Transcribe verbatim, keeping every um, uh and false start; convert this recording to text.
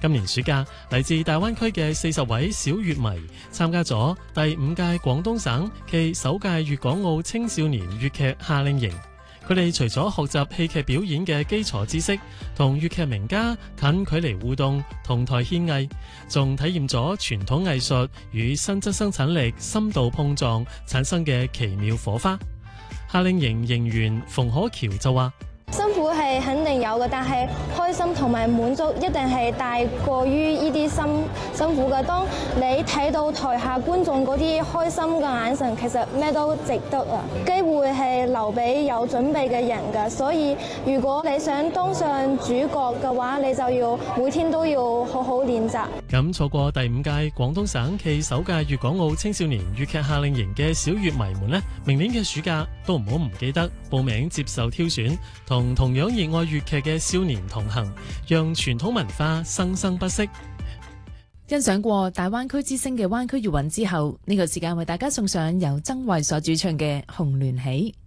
今年暑假，嚟自大灣區嘅四十位小粵迷參加咗第五屆廣東省暨首屆粵港澳青少年粵劇夏令營。佢哋除咗學習戲劇表演嘅基礎知識，同粵劇名家近距離互動、同台獻藝，仲體驗咗傳統藝術與新質生產力深度碰撞產生嘅奇妙火花。夏令營營員馮可喬就話： 辛苦係肯定有嘅，但係開心同埋滿足一定係大過於呢啲辛辛苦嘅。當你睇到台下觀眾嗰啲開心嘅眼神，其實咩都值得啊！機會係留俾有準備嘅人㗎，所以如果你想當上主角嘅話，你就要每天都要好好練習。 咁錯過第五屆廣東省暨首屆粵港澳青少年粵劇夏令營嘅小粵迷們呢，明年嘅暑假都唔好唔記得報名接受挑選，同同樣熱愛粵劇嘅少年同行，讓傳統文化生生不息。 欣賞過大灣區之星嘅灣區粵韻之後，呢個時間為大家送上由曾慧所主唱嘅《紅鸞喜》。